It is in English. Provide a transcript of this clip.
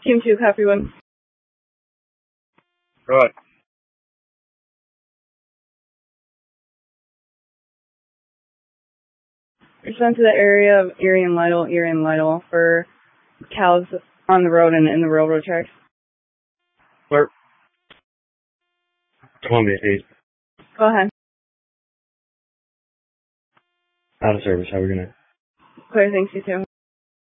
Team 2, copy 1. Go ahead. Respond to the area of Erie and Lytle for cows on the road and in the railroad tracks. Clear. Columbia 8. Go ahead. Out of service. Have a good night. Clear, thanks, you too.